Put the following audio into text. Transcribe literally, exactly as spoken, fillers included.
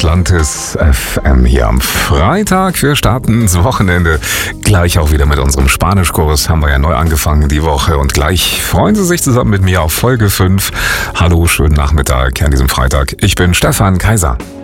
Atlantis F M hier am Freitag. Wir starten ins Wochenende. Gleich auch wieder mit unserem Spanischkurs. Haben wir ja neu angefangen die Woche. Und gleich freuen Sie sich zusammen mit mir auf Folge fünf. Hallo, schönen Nachmittag an diesem Freitag. Ich bin Stefan Kaiser.